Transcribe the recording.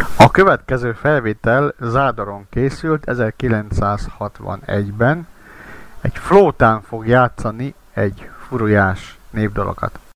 A következő felvétel Zádaron készült 1961-ben. Egy flótán fog játszani egy furujás népdalokat.